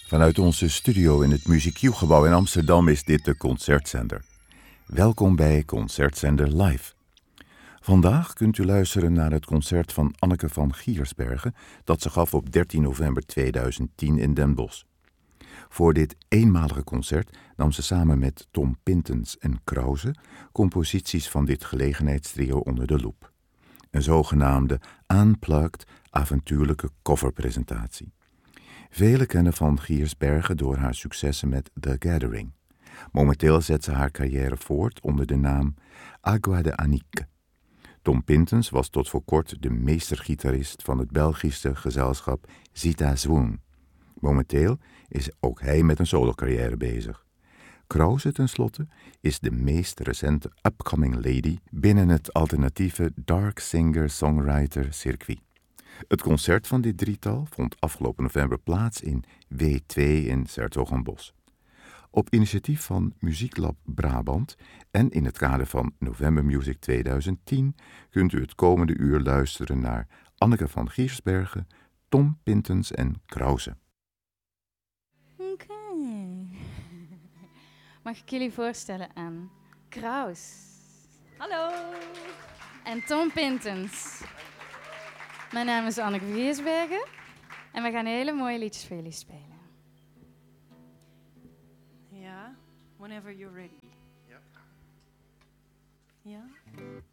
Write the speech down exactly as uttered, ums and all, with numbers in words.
Vanuit onze studio in het Music Q-gebouw in Amsterdam is dit de Concertzender. Welkom bij Concertzender Live. Vandaag kunt u luisteren naar het concert van Anneke van Giersbergen dat ze gaf op dertien november tweeduizend tien in Den Bosch. Voor dit eenmalige concert nam ze samen met Tom Pintens en Krause composities van dit gelegenheidstrio onder de loep. Een zogenaamde unplugged avontuurlijke coverpresentatie. Velen kennen van Giersbergen door haar successen met The Gathering. Momenteel zet ze haar carrière voort onder de naam Agua de Anique. Tom Pintens was tot voor kort de meestergitarist van het Belgische gezelschap Zita Swoon. Momenteel is ook hij met een solocarrière bezig. Krause tenslotte is de meest recente upcoming lady binnen het alternatieve dark singer-songwriter circuit. Het concert van dit drietal vond afgelopen november plaats in W twee in 's-Hertogenbosch. Op initiatief van Muzieklab Brabant en in het kader van November Music tweeduizend tien kunt u het komende uur luisteren naar Anneke van Giersbergen, Tom Pintens en Krause. Oké. Okay. Mag ik jullie voorstellen aan Kraus. Hallo. En Tom Pintens. Mijn naam is Anneke van Giersbergen en we gaan hele mooie liedjes voor jullie spelen. Ja, whenever you're ready. Ja. Ja?